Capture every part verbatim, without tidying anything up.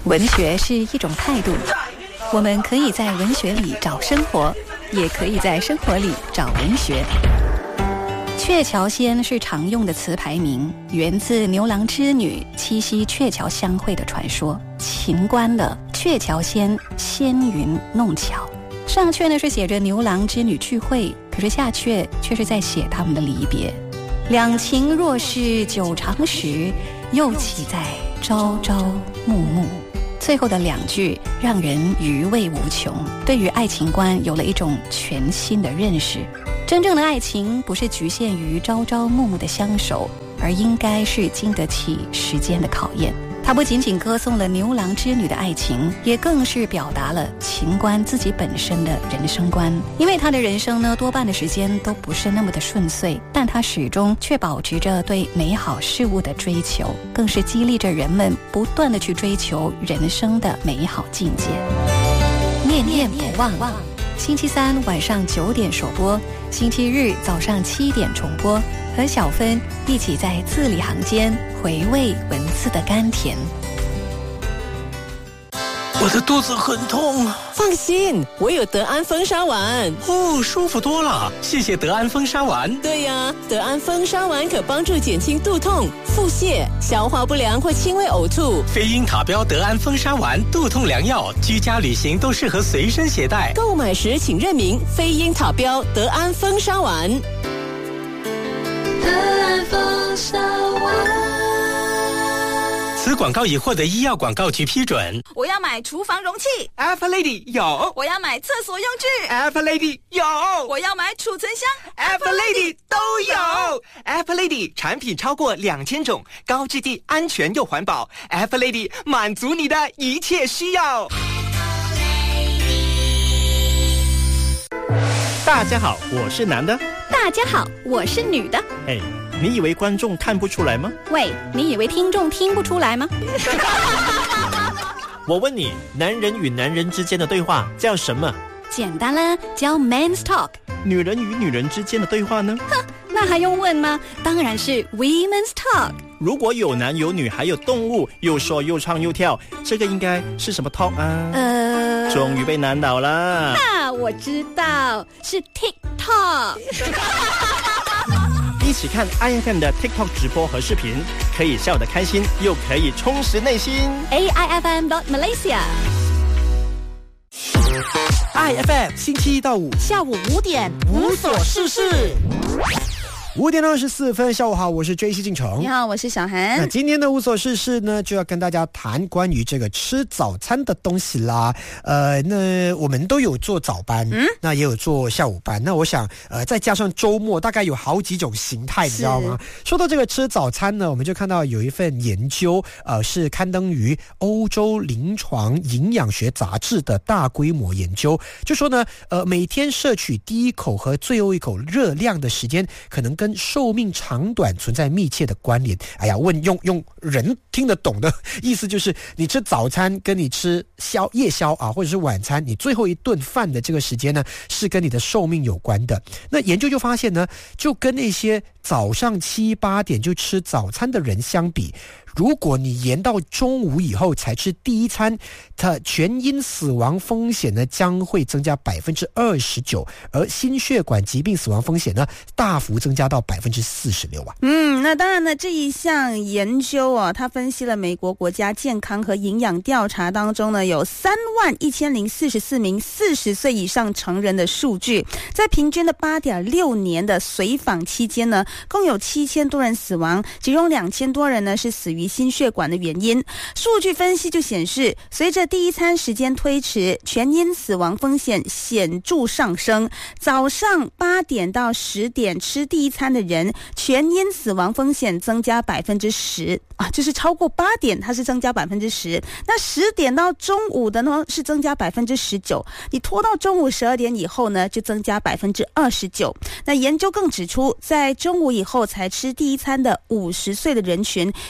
文学是一种态度，我们可以在文学里找生活，也可以在生活里找文学。鹊桥仙是常用的词牌名，源自牛郎织女七夕鹊桥相会的传说。秦观的鹊桥仙，仙云弄巧。上阙呢是写着牛郎织女聚会，可是下阙却是在写他们的离别。两情若是久长时，又岂在朝朝暮暮。最后的两句让人余味无穷，对于爱情观有了一种全新的认识。真正的爱情不是局限于朝朝暮暮的相守，而应该是经得起时间的考验。它不仅仅歌颂了牛郎织女的爱情，也更是表达了秦观自己本身的人生观。因为他的人生呢，多半的时间都不是那么的顺遂，但他始终却保持着对美好事物的追求，更是激励着人们不断的去追求人生的美好境界。念念不忘，星期三晚上九点首播，星期日早上七点重播，和小芬一起在字里行间回味文字的甘甜。 我的肚子很痛。 放心，我有德安风沙丸。 哦，舒服多了，谢谢德安风沙丸。 对呀，德安风沙丸可帮助减轻肚痛、腹泻、消化不良或轻微呕吐。 飞鹰塔标德安风沙丸，肚痛良药，居家旅行都适合随身携带。 购买时请认明飞鹰塔标德安风沙丸。 德安风沙丸。 此广告已获得医药广告局批准。 我要买厨房容器 Alpha Lady 有。 我要买厕所用具 Alpha Lady 有。 我要买储存箱 Alpha Lady 都有。Alpha Lady 产品超过两千种，高质地、安全又环保。Alpha Lady 满足你的一切需要。 大家好，我是男的。 大家好，我是女的。 哎，你以为观众看不出来吗？ 喂，你以为听众听不出来吗？ 我问你，男人与男人之间的对话叫什么？ 简单啦，叫 Men's Talk。 女人与女人之间的对话呢？ 哼，那还用问吗？当然是 Women's Talk。 如果有男有女还有动物，又说又唱又跳，这个应该是什么 talk 啊？ 呃， 终于被难倒了。 那我知道，是 TikTok。 一起看 I F M 的 TikTok 直播和视频，可以笑得开心，又可以充实内心。 A I F M dot Malaysia。 I F M 星期一到五下午五点无所事事。 五点二十四分，下午好，我是 J C 进城。 你好，我是小韩。 那今天的无所事事呢，就要跟大家谈关于这个吃早餐的东西啦。呃，那我们都有做早班，嗯，那也有做下午班。那我想，呃，再加上周末，大概有好几种形态，你知道吗？说到这个吃早餐呢，我们就看到有一份研究，呃，是刊登于欧洲临床营养学杂志的大规模研究，就说呢，呃，每天摄取第一口和最后一口热量的时间，可能跟跟寿命长短存在密切的关联。哎呀，问用用人听得懂的意思就是，你吃早餐跟你吃宵夜宵啊，或者是晚餐，你最后一顿饭的这个时间呢，是跟你的寿命有关的。那研究就发现呢，就跟那些早上七八点就吃早餐的人相比，如果你延到中午以后才吃第一餐，它全因死亡风险呢将会增加百分之二十九，而心血管疾病死亡风险呢大幅增加到百分之四十六啊。 嗯，那当然呢，这一项研究啊，它分析了美国国家健康和营养调查当中呢，有三万一千零四十四名四十岁以上成人的数据，在平均的八点六年的随访期间呢，共有七千多人死亡，其中两千多人呢是死于心血管的原因。数据分析就显示，随着第一餐时间推迟，全因死亡风险显著上升。早上八点到十点吃第一餐的人，全因死亡风险增加百分之十啊，就是超过八点它是增加百分之十，那十点到中午的呢是增加百分之十九，你拖到中午十二点以后呢就增加百分之二十九。那研究更指出，在中午以后才吃第一餐的五十岁的人群，平均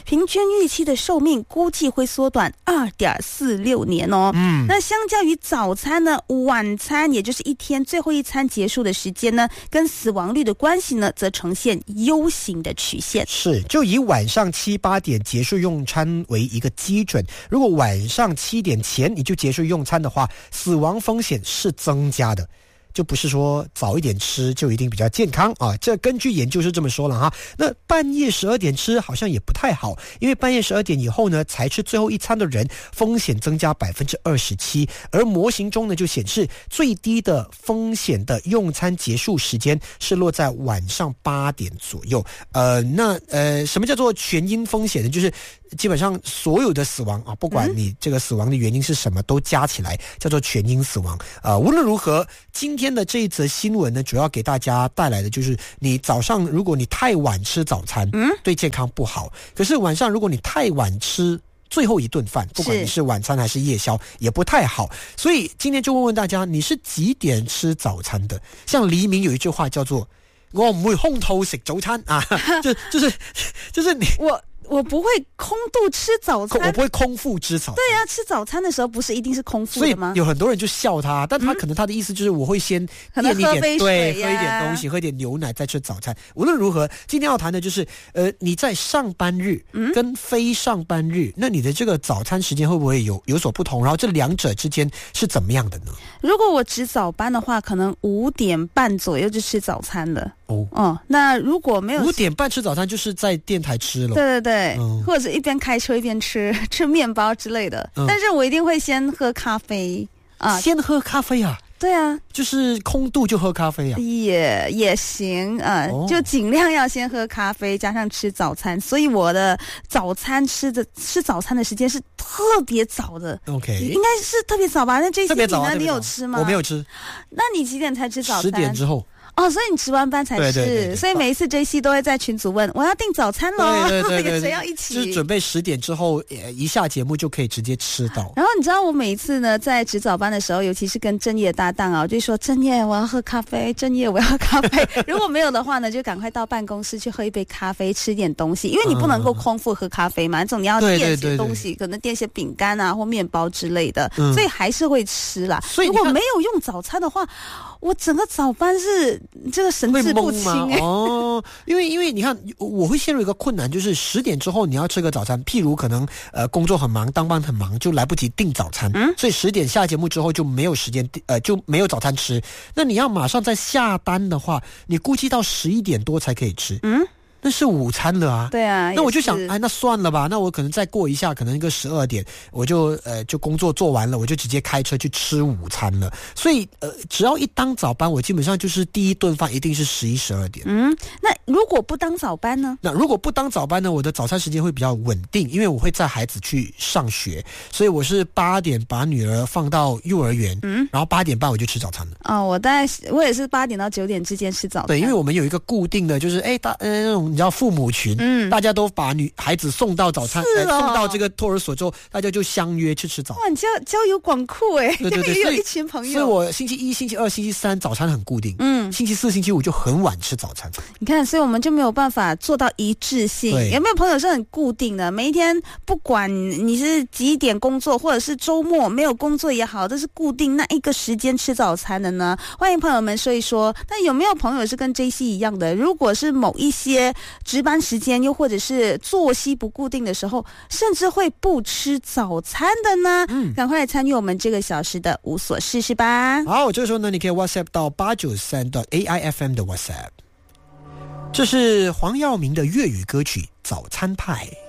育期的寿命估计会缩短二点四六年哦。嗯，那相较于早餐呢，晚餐也就是一天最后一餐结束的时间呢，跟死亡率的关系呢，则呈现 U 型的曲线。 是，就以晚上七八点结束用餐为一个基准，如果晚上七点前你就结束用餐的话，死亡风险是增加的。就不是说早一点吃就一定比较健康啊，这根据研究是这么说了哈。那半夜十二点吃好像也不太好，因为半夜十二点以后呢才吃最后一餐的人风险增加百分之二十七，而模型中呢就显示最低的风险的用餐结束时间是落在晚上八点左右。呃，那呃什么叫做全因风险呢？就是基本上所有的死亡啊，不管你这个死亡的原因是什么，都加起来叫做全因死亡。呃，无论如何，今天的这一则新闻呢，主要给大家带来的就是，你早上如果你太晚吃早餐，嗯，对健康不好。可是晚上如果你太晚吃最后一顿饭，不管你是晚餐还是夜宵，也不太好。所以今天就问问大家，你是几点吃早餐的？像黎明有一句话叫做“我唔會空肚食早餐”啊，就就是就是你我。我不会空肚吃早餐， 我不会空腹吃早餐。 对啊，吃早餐的时候不是一定是空腹的吗？ 所以有很多人就笑他，但他可能他的意思就是我会先垫一点， 喝杯水对，喝一点东西，喝一点牛奶再吃早餐。无论如何，今天要谈的就是呃你在上班日跟非上班日，嗯、那你的这个早餐时间会不会有有所不同？然后这两者之间是怎么样的呢？ 如果我值早班的话，可能五点半左右就吃早餐了。哦，哦，那如果没有五点半吃早餐，就是在电台吃了。 对对对，嗯、或者是一边开车一边吃吃面包之类的。嗯、但是我一定会先喝咖啡啊， 先喝咖啡啊。 对啊， 就是空肚就喝咖啡啊， 也也行啊、哦，就尽量要先喝咖啡，加上吃早餐。所以我的早餐吃的吃早餐的时间是特别早的。 OK， 应该是特别早吧？那这些你呢？ 啊、 你有吃吗？ 我没有吃。 那你几点才吃早餐？ 十点之后。 哦，所以你值完班才吃， 对对对对， 所以每一次 J C 都会在群组问我要订早餐咯， 对对对对对， 谁要一起？ 就是准备十点之后，一下节目就可以直接吃到。 然后你知道我每一次呢，在值早班的时候，尤其是跟正业搭档啊，我就说正业我要喝咖啡，正业我要喝咖啡。如果没有的话呢，就赶快到办公室去喝一杯咖啡，吃点东西，因为你不能够空腹喝咖啡嘛，这种你要垫些东西，可能垫些饼干啊或面包之类的，嗯、所以还是会吃啦。 所以如果没有用早餐的话，我整个早班是这个神志不清哎、欸、 哦，因为因为你看，我会陷入一个困难，就是十点之后你要吃个早餐，譬如可能呃工作很忙，当班很忙，就来不及订早餐，嗯，所以十点下节目之后就没有时间呃就没有早餐吃。那你要马上再下单的话，你估计到十一点多才可以吃，嗯。那是午餐了啊， 对啊， 那我就想，哎，那算了吧，那我可能再过一下，可能一个十二点，我就呃就工作做完了，我就直接开车去吃午餐了。所以呃，只要一当早班，我基本上就是第一顿饭一定是十一、十二点。 嗯，那如果不当早班呢？ 那如果不当早班呢，我的早餐时间会比较稳定，因为我会载孩子去上学，所以我是八点把女儿放到幼儿园，嗯，然后八点半我就吃早餐了。 哦，我大概我也是八点到九点之间吃早餐。 对，因为我们有一个固定的，就是哎大呃那种。你知道父母群，嗯，大家都把女孩子送到早餐， 哦呃、送到这个托儿所之后，大家就相约去吃早餐。 哇，你交交友广阔哎， 对对对， 也有一群朋友。 所以我星期一、星期二、星期三早餐很固定，嗯，星期四、星期五就很晚吃早餐。 你看，所以我们就没有办法做到一致性。有没有朋友是很固定的？每一天不管你是几点工作，或者是周末没有工作也好，都是固定那一个时间吃早餐的呢？欢迎朋友们说一说。那有没有朋友是跟 J C 一样的？如果是某一些值班时间，又或者是作息不固定的时候，甚至会不吃早餐的呢？嗯，赶快来参与我们这个小时的无所事事吧。 好，这个时候呢，你可以 WhatsApp 到八九三 A I F M 的 WhatsApp。这是黄耀明的粤语歌曲《早餐派》。